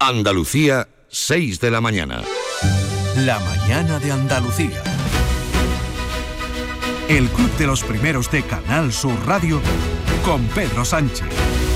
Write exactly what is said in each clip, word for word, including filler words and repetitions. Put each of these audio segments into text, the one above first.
Andalucía, seis de la mañana. La mañana de Andalucía. El Club de los Primeros de Canal Sur Radio con Pedro Sánchez.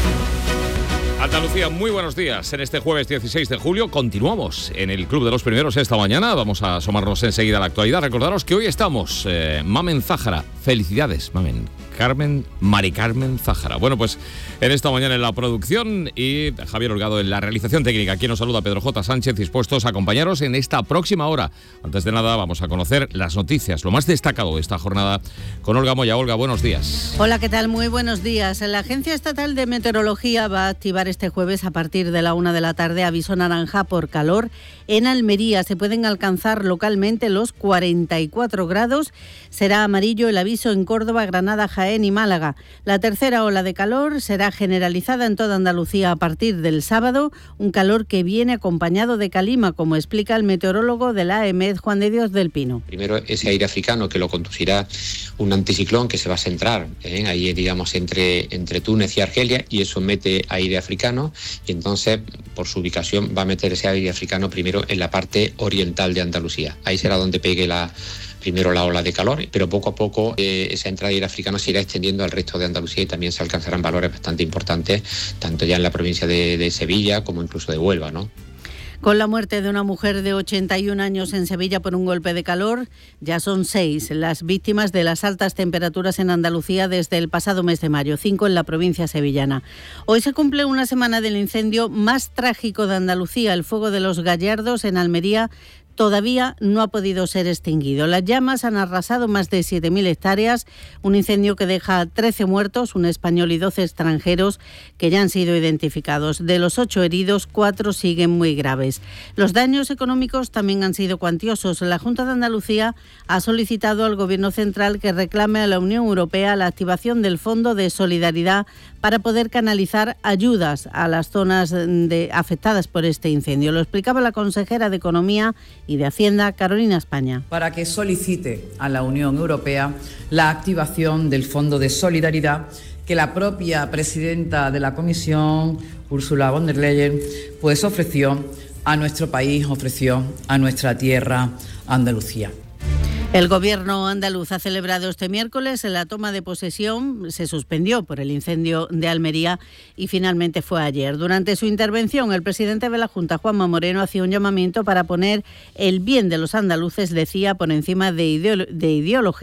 Andalucía, muy buenos días. En este jueves dieciséis de julio continuamos en el Club de los Primeros esta mañana. Vamos a asomarnos enseguida a la actualidad. Recordaros que hoy estamos, eh, Mamen Zájara. Felicidades, Mamen. Carmen, Mari Carmen Zájara. Bueno, pues en esta mañana en la producción y Javier Holgado en la realización técnica. Aquí nos saluda Pedro J. Sánchez, dispuestos a acompañaros en esta próxima hora. Antes de nada, vamos a conocer las noticias, lo más destacado de esta jornada con Olga Moya. Olga, buenos días. Hola, ¿qué tal? Muy buenos días. La Agencia Estatal de Meteorología va a activar este jueves a partir de la una de la tarde aviso naranja por calor. En Almería se pueden alcanzar localmente los cuarenta y cuatro grados. Será amarillo el aviso en Córdoba, Granada, Jaén y Málaga. La tercera ola de calor será generalizada en toda Andalucía a partir del sábado, un calor que viene acompañado de calima, como explica el meteorólogo de la A E M E D, Juan de Dios del Pino. Primero, ese aire africano que lo conducirá un anticiclón que se va a centrar ¿eh? ahí, digamos, entre, entre Túnez y Argelia, y eso mete aire africano, y entonces, por su ubicación, va a meter ese aire africano primero en la parte oriental de Andalucía. Ahí será donde pegue la primero la ola de calor, pero poco a poco eh, esa entrada de aire africano se irá extendiendo al resto de Andalucía y también se alcanzarán valores bastante importantes, tanto ya en la provincia de, de Sevilla como incluso de Huelva, ¿no? Con la muerte de una mujer de ochenta y un años en Sevilla por un golpe de calor, ya son seis las víctimas de las altas temperaturas en Andalucía desde el pasado mes de mayo, cinco en la provincia sevillana. Hoy se cumple una semana del incendio más trágico de Andalucía, el fuego de los Gallardos en Almería. Todavía no ha podido ser extinguido. Las llamas han arrasado más de siete mil hectáreas, un incendio que deja trece muertos, un español y doce extranjeros que ya han sido identificados. De los ocho heridos, cuatro siguen muy graves. Los daños económicos también han sido cuantiosos. La Junta de Andalucía ha solicitado al Gobierno central que reclame a la Unión Europea la activación del Fondo de Solidaridad para poder canalizar ayudas a las zonas de, afectadas por este incendio. Lo explicaba la consejera de Economía y de Hacienda, Carolina España. Para que solicite a la Unión Europea la activación del Fondo de Solidaridad que la propia presidenta de la Comisión, Ursula von der Leyen, pues ofreció a nuestro país, ofreció a nuestra tierra, Andalucía. El Gobierno andaluz ha celebrado este miércoles la toma de posesión, se suspendió por el incendio de Almería y finalmente fue ayer. Durante su intervención, el presidente de la Junta, Juanma Moreno, hacía un llamamiento para poner el bien de los andaluces, decía, por encima de, ideolo- de ideología.